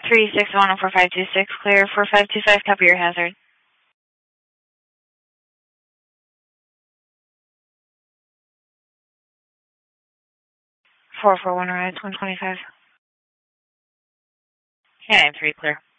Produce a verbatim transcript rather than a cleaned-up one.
three six one four five two six, clear four five two five, copy your hazard. four four one, rise one twenty-five. K nine three, clear.